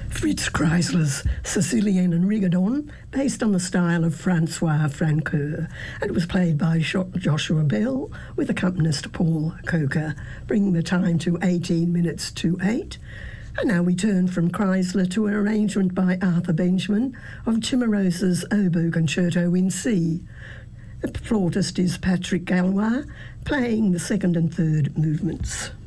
Fritz Kreisler's Sicilian and Rigodon, based on the style of Francois Francoeur, and it was played by Joshua Bell with accompanist Paul Coker, bringing the time to 18 minutes to 8. And now we turn from Kreisler to an arrangement by Arthur Benjamin of Cimarosa's Oboe Concerto in C. The flautist is Patrick Galois, playing the second and third movements.